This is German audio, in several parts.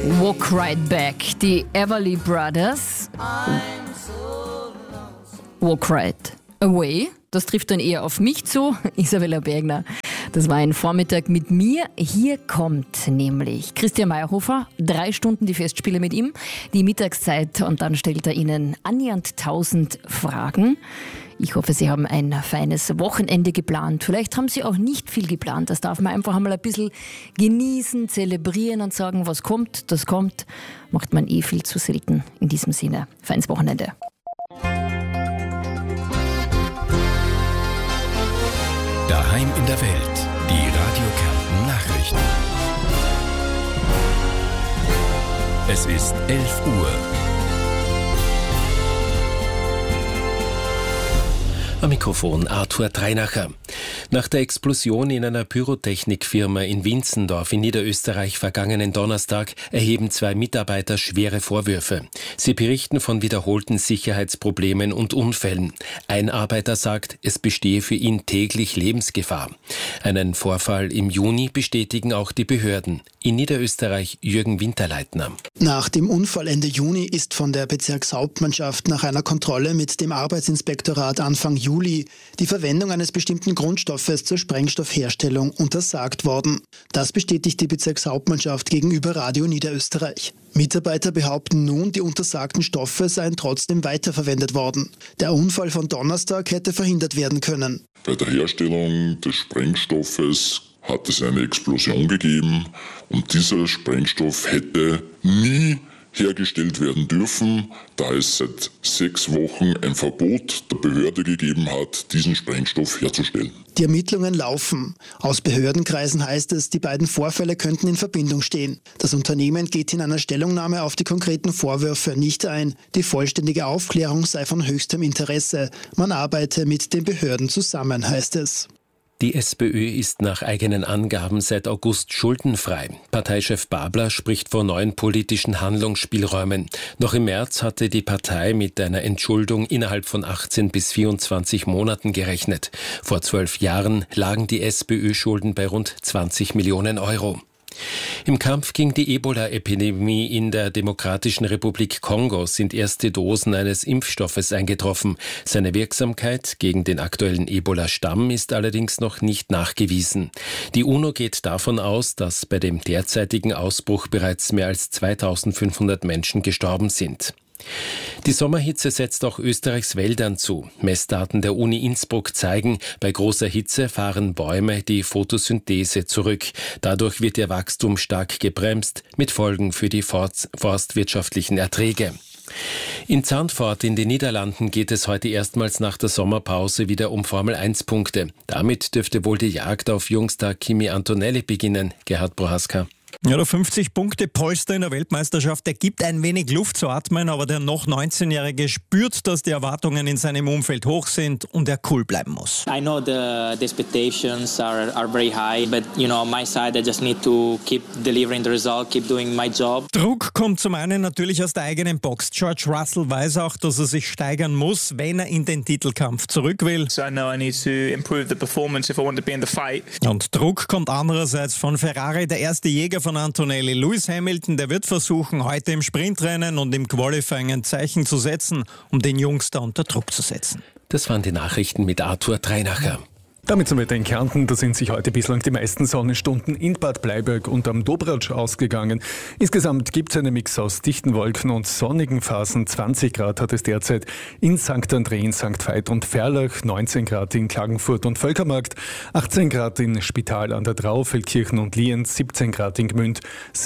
Walk Right Back, die Everly Brothers. Walk Right Away, das trifft dann eher auf mich zu, Isabella Bergner. Das war ein Vormittag mit mir. Hier kommt nämlich Christian Meyerhofer, 3 Stunden die Festspiele mit ihm, die Mittagszeit, und dann stellt er Ihnen annähernd 1000 Fragen. Ich hoffe, Sie haben ein feines Wochenende geplant. Vielleicht haben Sie auch nicht viel geplant. Das darf man einfach einmal ein bisschen genießen, zelebrieren und sagen, was kommt, das kommt. Macht man viel zu selten. In diesem Sinne, feines Wochenende. Daheim in der Welt, die Radio Kärnten Nachrichten. Es ist 11 Uhr. Am Mikrofon Arthur Dreinacher. Nach der Explosion in einer Pyrotechnikfirma in Winzendorf in Niederösterreich vergangenen Donnerstag erheben 2 Mitarbeiter schwere Vorwürfe. Sie berichten von wiederholten Sicherheitsproblemen und Unfällen. Ein Arbeiter sagt, es bestehe für ihn täglich Lebensgefahr. Einen Vorfall im Juni bestätigen auch die Behörden. In Niederösterreich Jürgen Winterleitner. Nach dem Unfall Ende Juni ist von der Bezirkshauptmannschaft nach einer Kontrolle mit dem Arbeitsinspektorat Anfang Juli die Verwendung eines bestimmten Grundstoffes zur Sprengstoffherstellung untersagt worden. Das bestätigt die Bezirkshauptmannschaft gegenüber Radio Niederösterreich. Mitarbeiter behaupten nun, die untersagten Stoffe seien trotzdem weiterverwendet worden. Der Unfall von Donnerstag hätte verhindert werden können. Bei der Herstellung des Sprengstoffes hat es eine Explosion gegeben und dieser Sprengstoff hätte nie hergestellt werden dürfen, da es seit 6 Wochen ein Verbot der Behörde gegeben hat, diesen Sprengstoff herzustellen. Die Ermittlungen laufen. Aus Behördenkreisen heißt es, die beiden Vorfälle könnten in Verbindung stehen. Das Unternehmen geht in einer Stellungnahme auf die konkreten Vorwürfe nicht ein. Die vollständige Aufklärung sei von höchstem Interesse. Man arbeite mit den Behörden zusammen, heißt es. Die SPÖ ist nach eigenen Angaben seit August schuldenfrei. Parteichef Babler spricht von neuen politischen Handlungsspielräumen. Noch im März hatte die Partei mit einer Entschuldung innerhalb von 18 bis 24 Monaten gerechnet. Vor 12 Jahren lagen die SPÖ-Schulden bei rund 20 Millionen Euro. Im Kampf gegen die Ebola-Epidemie in der Demokratischen Republik Kongo sind erste Dosen eines Impfstoffes eingetroffen. Seine Wirksamkeit gegen den aktuellen Ebola-Stamm ist allerdings noch nicht nachgewiesen. Die UNO geht davon aus, dass bei dem derzeitigen Ausbruch bereits mehr als 2500 Menschen gestorben sind. Die Sommerhitze setzt auch Österreichs Wäldern zu. Messdaten der Uni Innsbruck zeigen, bei großer Hitze fahren Bäume die Photosynthese zurück. Dadurch wird ihr Wachstum stark gebremst, mit Folgen für die forstwirtschaftlichen Erträge. In Zandvoort in den Niederlanden geht es heute erstmals nach der Sommerpause wieder um Formel-1-Punkte. Damit dürfte wohl die Jagd auf Jungstar Kimi Antonelli beginnen. Gerhard Prohaska. Ja, der 50-Punkte-Polster in der Weltmeisterschaft, der gibt ein wenig Luft zu atmen, aber der noch 19-Jährige spürt, dass die Erwartungen in seinem Umfeld hoch sind und er cool bleiben muss. I know the expectations are very high, but on my side I just need to keep delivering the result, keep doing my job. Druck kommt zum einen natürlich aus der eigenen Box. George Russell weiß auch, dass er sich steigern muss, wenn er in den Titelkampf zurück will. So I know I need to improve the performance if I want to be in the fight. Und Druck kommt andererseits von Ferrari, der erste Jäger von Antonelli. Lewis Hamilton, der wird versuchen, heute im Sprintrennen und im Qualifying ein Zeichen zu setzen, um den Jungs da unter Druck zu setzen. Das waren die Nachrichten mit Arthur Dreinacher. Damit zum Wetter in Kärnten, da sind sich heute bislang die meisten Sonnenstunden in Bad Bleiberg und am Dobratsch ausgegangen. Insgesamt gibt es einen Mix aus dichten Wolken und sonnigen Phasen. 20 Grad hat es derzeit in St. Andreen, St. Veit und Ferlach, 19 Grad in Klagenfurt und Völkermarkt, 18 Grad in Spital an der Drau, Feldkirchen und Lienz, 17 Grad in Gmünd,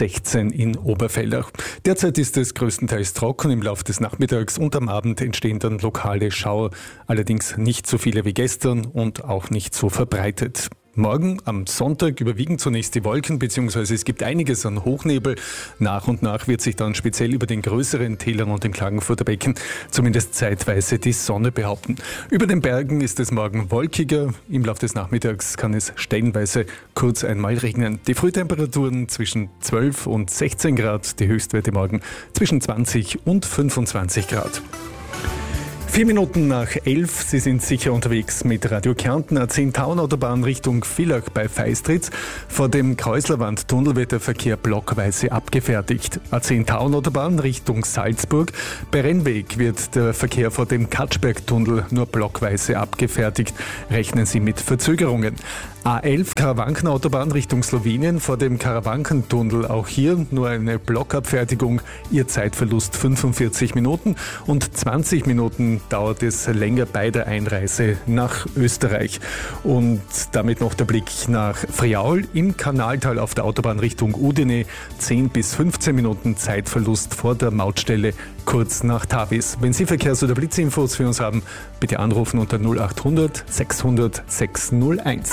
16 in Oberfellach. Derzeit ist es größtenteils trocken. Im Laufe des Nachmittags und am Abend entstehen dann lokale Schauer, allerdings nicht so viele wie gestern und auch nicht so verbreitet. Morgen am Sonntag überwiegen zunächst die Wolken, beziehungsweise es gibt einiges an Hochnebel. Nach und nach wird sich dann speziell über den größeren Tälern und im Klagenfurter Becken zumindest zeitweise die Sonne behaupten. Über den Bergen ist es morgen wolkiger. Im Laufe des Nachmittags kann es stellenweise kurz einmal regnen. Die Frühtemperaturen zwischen 12 und 16 Grad, die Höchstwerte morgen zwischen 20 und 25 Grad. 4 Minuten nach 11, Sie sind sicher unterwegs mit Radio Kärnten. A10-Tauern-Autobahn Richtung Villach bei Feistritz. Vor dem Kreuzlerwand-Tunnel wird der Verkehr blockweise abgefertigt. A10-Tauern-Autobahn Richtung Salzburg. Bei Rennweg wird der Verkehr vor dem Katschberg-Tunnel nur blockweise abgefertigt. Rechnen Sie mit Verzögerungen. A11 Karawanken-Autobahn Richtung Slowenien vor dem Karawanken-Tunnel. Auch hier nur eine Blockabfertigung. Ihr Zeitverlust 45 Minuten und 20 Minuten dauert es länger bei der Einreise nach Österreich. Und damit noch der Blick nach Friaul im Kanaltal auf der Autobahn Richtung Udine. 10 bis 15 Minuten Zeitverlust vor der Mautstelle kurz nach Tavis. Wenn Sie Verkehrs- oder Blitzinfos für uns haben, bitte anrufen unter 0800 600 601.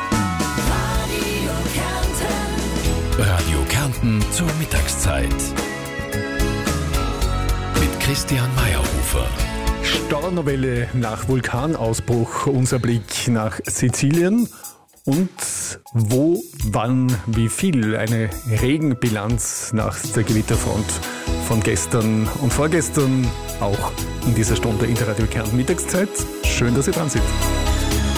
Radio Kärnten zur Mittagszeit. Mit Christian Meyerhofer. Stornovelle nach Vulkanausbruch, unser Blick nach Sizilien. Und wo, wann, wie viel? Eine Regenbilanz nach der Gewitterfront von gestern und vorgestern, auch in dieser Stunde in der Radio Kärnten Mittagszeit. Schön, dass Sie dran sind.